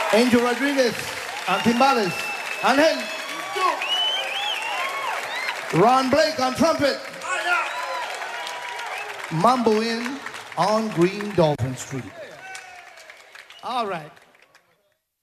Angel Rodriguez on timbales. Angel. Ron Blake on trumpet. Mambo Inn on Green Dolphin Street. All right.